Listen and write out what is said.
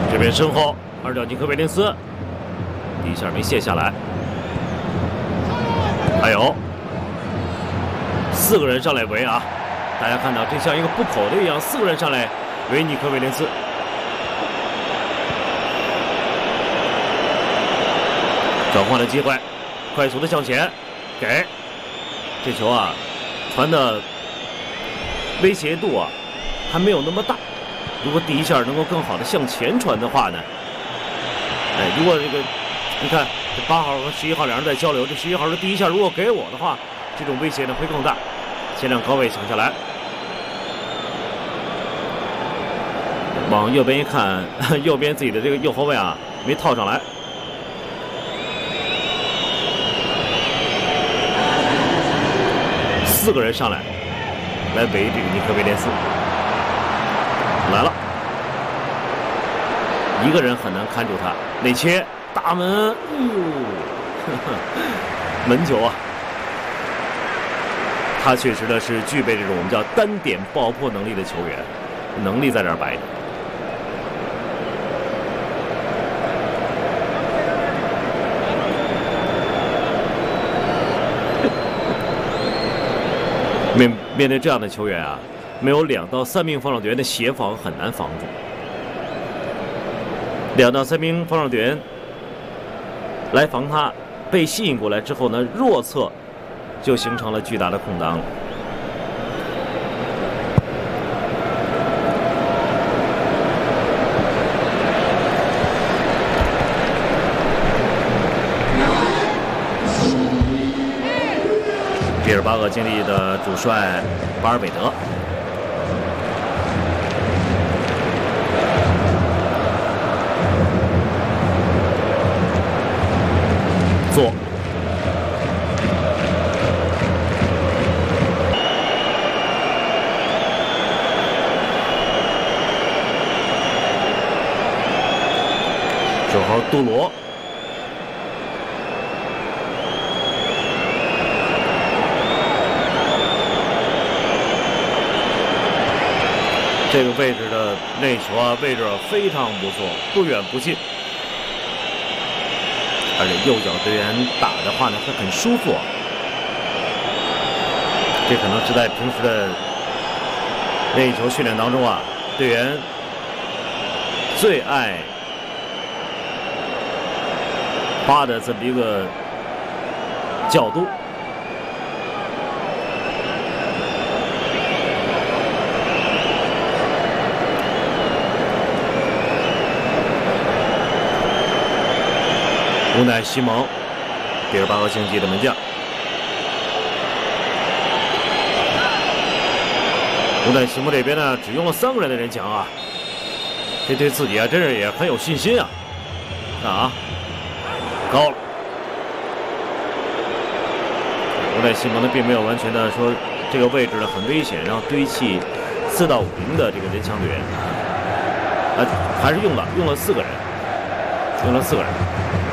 这边身后二脚尼克威廉斯，第一下没卸下来。还有4个人上来围啊！大家看到这像一个布口的一样，4个人上来围尼克威廉斯。转换的机会，快速的向前，给这球啊，传的威胁度啊还没有那么大。如果第一下能够更好的向前传的话呢，如果这个你看这8号和11号两人在交流，这11号的第一下如果给我的话，这种威胁呢会更大。前两高位抢下来，往右边一看，右边自己的这个右后卫啊没套上来。4个人上来围这个尼克威廉斯，来了，一个人很难看住他，内切大门，门球啊！他确实呢是具备这种我们叫单点爆破能力的球员，能力在这儿摆着。面对这样的球员啊，没有2到3名防守队员的协防很难防住。2到3名防守队员来防他，被吸引过来之后呢，弱侧就形成了巨大的空档了。毕尔巴鄂经历的主帅巴尔韦德，做9号杜罗。这个位置的内球啊，位置非常不错，不远不近，而且右脚队员打的话呢，会很舒服。这可能是在平时的内球训练当中啊，队员最爱花的这么一个角度。乌奈西蒙，毕尔巴鄂竞技的门将。乌奈西蒙这边呢，只用了3个人的人墙啊，这对自己啊，真是也很有信心啊！看啊，高了。乌奈西蒙呢，并没有完全的说这个位置呢很危险，然后堆砌4到5名的这个人墙队员，还是用了4个人，用了4个人。